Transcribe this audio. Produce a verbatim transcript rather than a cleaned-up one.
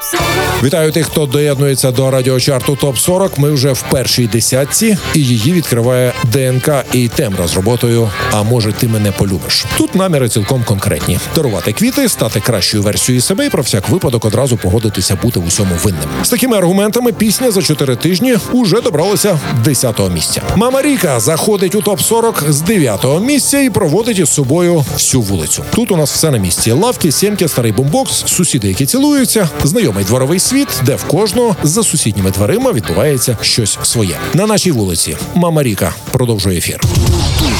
Вітаю тих, хто доєднується до радіочарту топ сорок. Ми вже в першій десятці, і її відкриває ДНК і Тембра з роботою «А може ти мене полюбиш». Тут наміри цілком конкретні. Дарувати квіти, стати кращою версією себе і про всяк випадок одразу погодитися бути в усьому винним. З такими аргументами пісня за чотири тижні уже добралася десятого місця. Мама Ріка заходить у топ сорок з дев'ятого місця і проводить із собою всю вулицю. Тут у нас все на місці. Лавки, сімки, старий бумбокс, сусіди, які цілуються, знайомий дворовий світ, де в кожного за сусідніми дверима відбувається щось своє. На нашій вулиці Мама Ріка продовжує ефір.